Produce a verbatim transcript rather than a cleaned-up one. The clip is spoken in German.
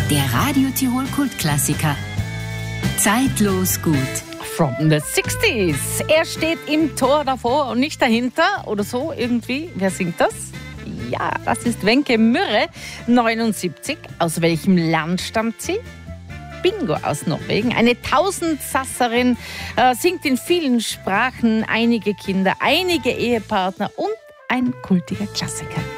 Der Radio Tirol Kultklassiker. Zeitlos gut. From the sixties. Er steht im Tor davor und nicht dahinter oder so irgendwie. Wer singt das? Ja, das ist Wenke Myrre, neunundsiebzig. Aus welchem Land stammt sie? Bingo, aus Norwegen. Eine Tausendsasserin, äh, singt in vielen Sprachen, einige Kinder, einige Ehepartner und ein kultiger Klassiker.